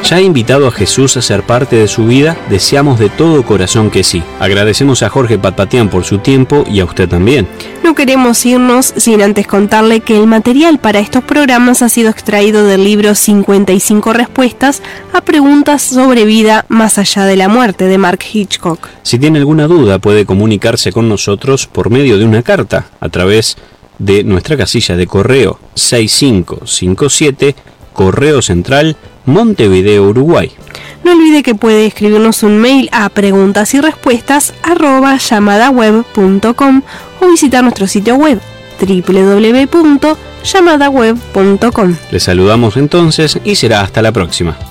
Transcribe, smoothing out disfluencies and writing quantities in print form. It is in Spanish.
¿Ya ha invitado a Jesús a ser parte de su vida? Deseamos de todo corazón que sí. Agradecemos a Jorge Patpatián por su tiempo y a usted también. No queremos irnos sin antes contarle que el material para estos programas ha sido extraído del libro 55 respuestas a preguntas sobre vida más allá de la muerte de Mark Hitchcock. Si tiene alguna duda puede comunicarse con nosotros por medio de una carta a través de nuestra casilla de correo 6557 Correo Central, Montevideo, Uruguay. No olvide que puede escribirnos un mail a preguntasyrespuestas@llamadaweb.com o visitar nuestro sitio web www.llamadaweb.com. Les saludamos entonces y será hasta la próxima.